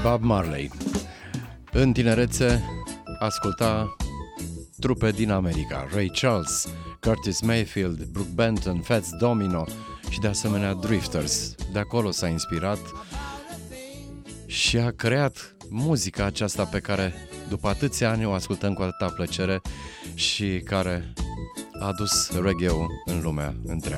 Bob Marley. În tinerețe asculta trupe din America, Ray Charles, Curtis Mayfield, Brook Benton, Fats Domino și de asemenea Drifters. De acolo s-a inspirat și a creat muzica aceasta pe care după atâția ani o ascultăm cu atâta plăcere și care a adus reggae-ul în lumea întreagă.